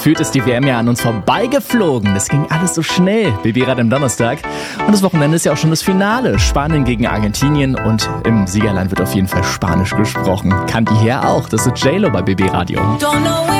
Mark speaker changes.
Speaker 1: Gefühlt ist die WM ja an uns vorbeigeflogen. Das ging alles so schnell. BB Rad am Donnerstag. Und das Wochenende ist ja auch schon das Finale. Spanien gegen Argentinien. Und im Siegerland wird auf jeden Fall Spanisch gesprochen. Kann die hier auch. Das ist J-Lo bei BB Radio.